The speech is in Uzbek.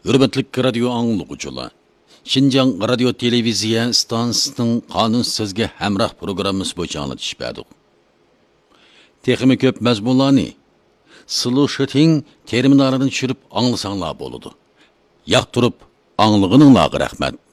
Hürmetlik radio anlıqıcılar. Şinjan radio televiziya stansiyasının qanun sizge hemrah programımız boyunca anlatışpadık. Texmi köp məzmunlarını Sluşeting terminalını çürüp anlısanlar boludu. Yaq turup anlığınınla rahmet.